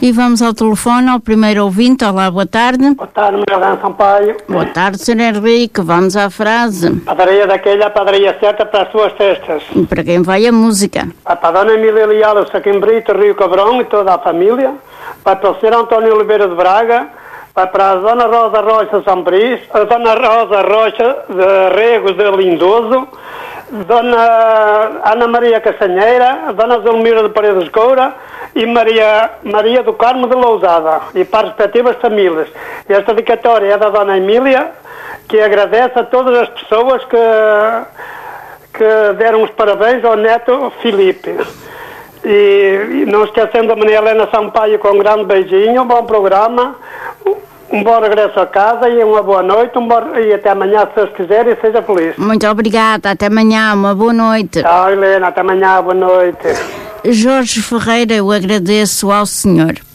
E vamos ao telefone, ao primeiro ouvinte. Olá, boa tarde. Boa tarde, Maria Sampaio. Boa tarde, Sr. Henrique. Vamos à frase. Padaria daquela, a padaria certa para as suas festas. E para quem vai a música? Para a Dona Emília Leal, o Saquim Brito, Rio Cabrão e toda a família. Para o Sr. António Oliveira de Braga. Para a Dona Rosa Rocha de Sambris. A Dona Rosa Rocha de Regos de Lindoso. Dona Ana Maria Castanheira, Dona Zulmira de Paredes Coura e Maria do Carmo de Lousada, e para as respectivas famílias. Esta dedicatória é da Dona Emília, que agradece a todas as pessoas que deram os parabéns ao neto Filipe. E não esquecendo a Maria Helena Sampaio, com um grande beijinho, um bom programa, um bom regresso a casa e uma boa noite, e até amanhã, se Deus quiser, e seja feliz. Muito obrigada, até amanhã, uma boa noite. Tchau, Helena, até amanhã, boa noite. Jorge Ferreira, eu agradeço ao senhor.